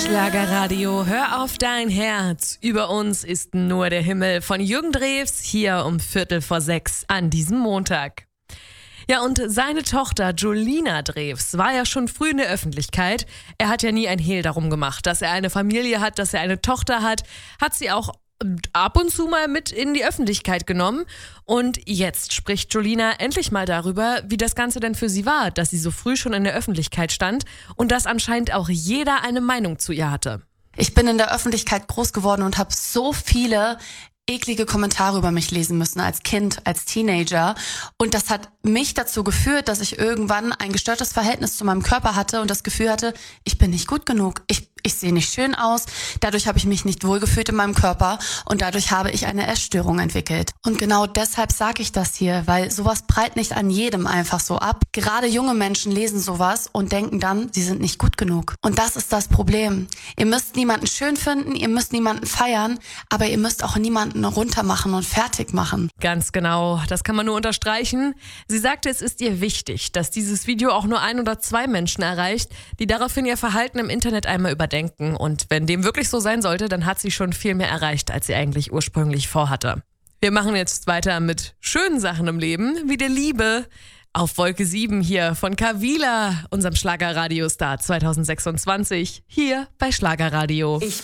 Schlagerradio, hör auf dein Herz. Über uns ist nur der Himmel von Jürgen Drews hier um 5:45 an diesem Montag. Ja, und seine Tochter Jolina Drews war ja schon früh in der Öffentlichkeit. Er hat ja nie ein Hehl darum gemacht, dass er eine Familie hat, dass er eine Tochter hat sie auch ab und zu mal mit in die Öffentlichkeit genommen. Und jetzt spricht Jolina endlich mal darüber, wie das Ganze denn für sie war, dass sie so früh schon in der Öffentlichkeit stand und dass anscheinend auch jeder eine Meinung zu ihr hatte. Ich bin in der Öffentlichkeit groß geworden und habe so viele eklige Kommentare über mich lesen müssen als Kind, als Teenager. Und das hat mich dazu geführt, dass ich irgendwann ein gestörtes Verhältnis zu meinem Körper hatte und das Gefühl hatte, ich bin nicht gut genug, ich sehe nicht schön aus. Dadurch habe ich mich nicht wohlgefühlt in meinem Körper und dadurch habe ich eine Essstörung entwickelt. Und genau deshalb sage ich das hier, weil sowas prallt nicht an jedem einfach so ab. Gerade junge Menschen lesen sowas und denken dann, sie sind nicht gut genug. Und das ist das Problem. Ihr müsst niemanden schön finden, ihr müsst niemanden feiern, aber ihr müsst auch niemanden runtermachen und fertig machen. Ganz genau, das kann man nur unterstreichen. Sie sagte, es ist ihr wichtig, dass dieses Video auch nur 1 oder 2 Menschen erreicht, die daraufhin ihr Verhalten im Internet einmal überdenken. Und wenn dem wirklich so sein sollte, dann hat sie schon viel mehr erreicht, als sie eigentlich ursprünglich vorhatte. Wir machen jetzt weiter mit schönen Sachen im Leben, wie der Liebe. Auf Wolke 7 hier von Kavila, unserem Schlagerradio-Star 2026, hier bei Schlagerradio.